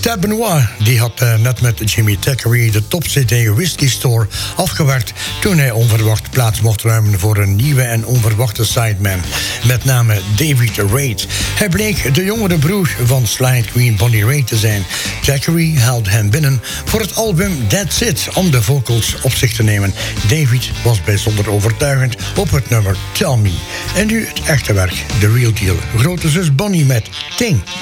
Ted Benoit die had net met Jimmy Thackeray de top-CD Whiskey Store afgewerkt toen hij onverwacht plaats mocht ruimen voor een nieuwe en onverwachte sideman, met name David Raitt. Hij bleek de jongere broer van Slide Queen Bonnie Raitt te zijn. Thackeray haalde hem binnen voor het album That's It om de vocals op zich te nemen. David was bijzonder overtuigend op het nummer Tell Me. En nu het echte werk, The Real Deal. Grote zus Bonnie met Ting.